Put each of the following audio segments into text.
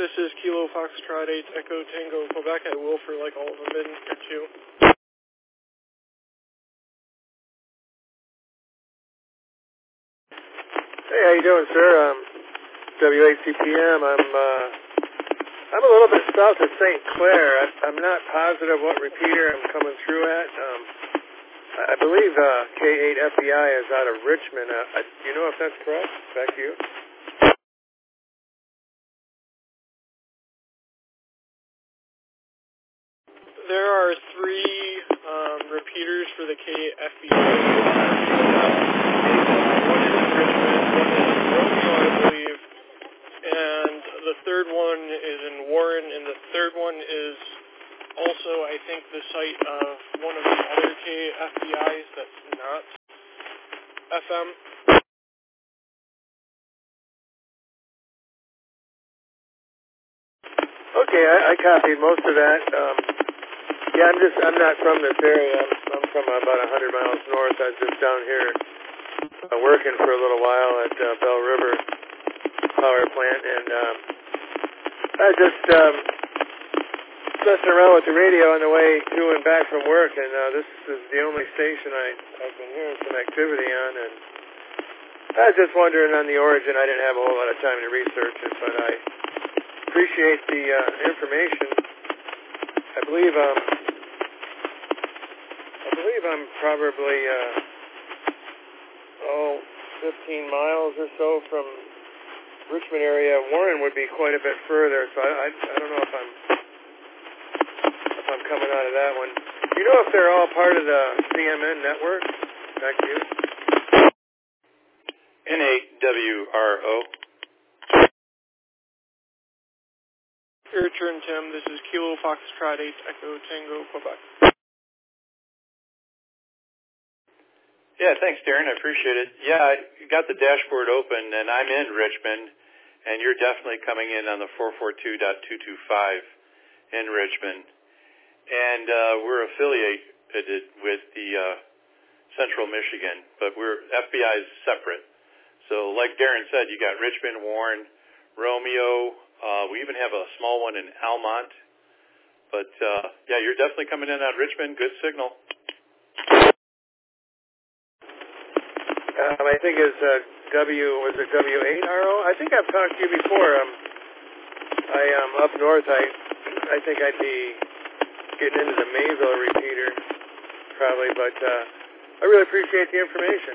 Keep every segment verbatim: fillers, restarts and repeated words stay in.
This is Kilo Foxtrot eight Echo Tango Quebec. I will for like all of them in here too. Hey, how you doing, sir? Um, W eight C P M. I'm uh, I'm a little bit south of Saint Clair. I, I'm not positive what repeater I'm coming through at. Um, I believe uh, K eight F B I is out of Richmond. Uh, I, do you know if that's correct? Back to you. There are three um, repeaters for the K eight F B I. One is in Richmond, one is in Romeo, I believe, and the third one is in Warren, and the third one is also, I think, the site of one of the other K eight F B Is that's not F M. Okay, I, I copied most of that. Um, yeah, I'm just I'm not from this area. I'm, I'm from about one hundred miles north. I was just down here uh, working for a little while at uh, Bell River Power Plant, and um, I was just um, messing around with the radio on the way to and back from work, and uh, this is the only station I, I've been hearing some activity on, and I was just wondering on the origin. I didn't have a whole lot of time to research it, but I appreciate the uh, information. I believe um, I believe I'm probably uh, oh, fifteen miles or so from Richmond area. Warren would be quite a bit further, so I, I, I don't know if I'm if I'm coming out of that one. Do you know if they're all part of the C M N network? Back to you. N eight W R O. Your turn, Tim. This is Kilo Foxtrot eight Echo Tango Quebec. Yeah, thanks, Darren. I appreciate it. Yeah, I got the dashboard open, and I'm in Richmond, and you're definitely coming in on the four forty-two dot two twenty-five in Richmond. And uh, we're affiliated with the uh, Central Michigan, but we're F B I is separate. So like Darren said, you got Richmond, Warren, Romeo. Uh, we even have a small one in Almont. But, uh, yeah, you're definitely coming in on Richmond. Good signal. Um, I think it's uh, W, was it W eight R O? I think I've talked to you before. Um, I um, up north, I I think I'd be getting into the Mayville repeater, probably, but uh, I really appreciate the information.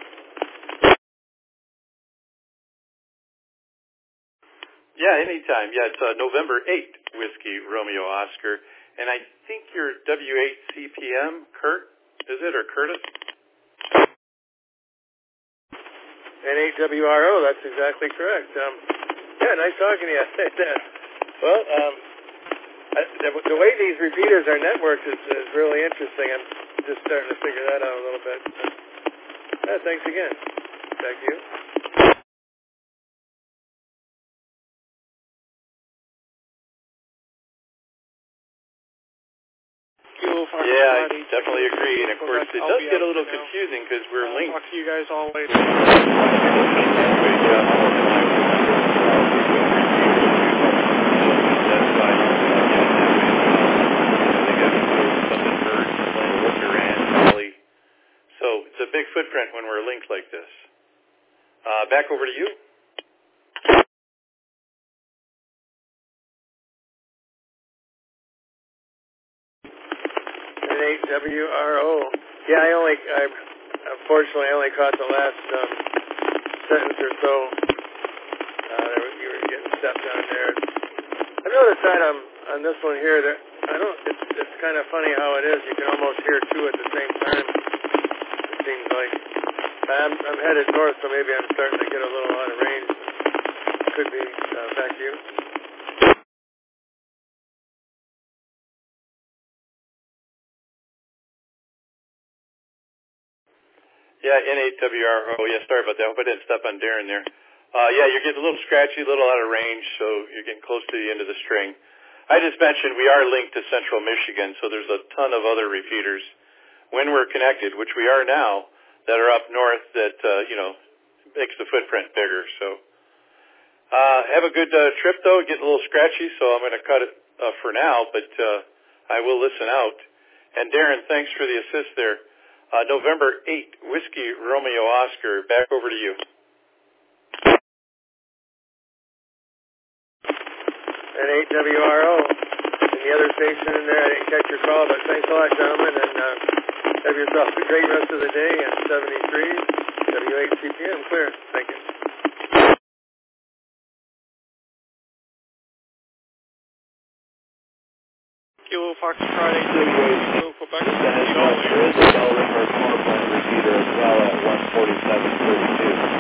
Yeah, anytime. Yeah, it's uh, November eighth, Whiskey Romeo Oscar. And I think you're W eight C P M, Kurt, is it, or Curtis? N eight W R O, that's exactly correct. Um, yeah, nice talking to you. Well, um, I, the, the way these repeaters are networked is, is really interesting. I'm just starting to figure that out a little bit. Yeah, thanks again. Back to you. Yeah, I definitely agree. And, of course, it does get a little confusing because we're linked. I'll talk to you guys all later. So it's a big footprint when we're linked like this. Uh, back over to you. N eight W R O. Yeah, I only, I, unfortunately, I only caught the last um, sentence or so. Uh, there was, you were getting stepped on there. I noticed that um, on this one here, that I don't. It's it's kind of funny how it is. You can almost hear two at the same time. It seems like I'm I'm headed north, so maybe I'm starting to get a little out of range. Could be. Uh, back to you. Yeah, N eight W R O. Yeah, sorry about that. I hope I didn't step on Darren there. Uh, yeah, you're getting a little scratchy, a little out of range, so you're getting close to the end of the string. I just mentioned we are linked to Central Michigan, so there's a ton of other repeaters when we're connected, which we are now, that are up north that, uh, you know, makes the footprint bigger. So Uh, have a good uh, trip, though. Getting a little scratchy, so I'm going to cut it uh, for now, but uh, I will listen out. And Darren, thanks for the assist there. Uh, November eighth, Whiskey Romeo Oscar. Back over to you. And eight W R O. And the other station in there, I didn't catch your call, but thanks a lot, gentlemen, and uh, have yourself a great rest of the day. And seventy-three, W eight C P M, clear. Thank you. Kilo Fox Friday, Kilo Quebec. There is a Bell River power plant repeater as well at one forty-seven thirty-two.